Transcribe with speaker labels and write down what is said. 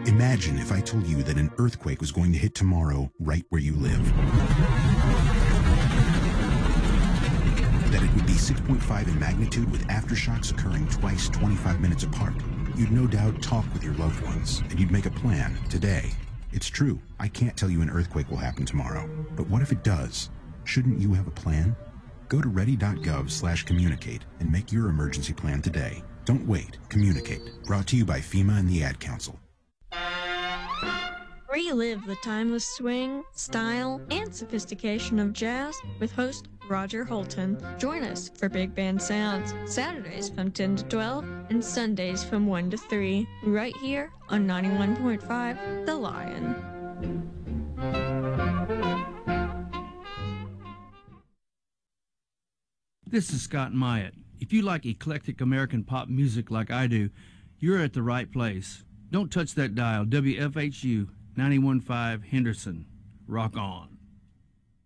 Speaker 1: Imagine if I told you that an earthquake was going to hit tomorrow right where you live. That it would be 6.5 in magnitude with aftershocks occurring twice 25 minutes apart. You'd no doubt talk with your loved ones, and you'd make a plan today. It's true, I can't tell you an earthquake will happen tomorrow. But what if it does? Shouldn't you have a plan? Go to ready.gov/communicate and make your emergency plan today. Don't wait. Communicate. Brought to you by FEMA and the Ad Council.
Speaker 2: Relive the timeless swing, style, and sophistication of jazz with host Roger Holton. Join us for Big Band Sounds, Saturdays from 10 to 12 and Sundays from 1 to 3, right here on 91.5 The Lion.
Speaker 3: This is Scott Myatt. If you like eclectic American pop music like I do, you're at the right place. Don't touch that dial. WFHU 91.5 Henderson. Rock on.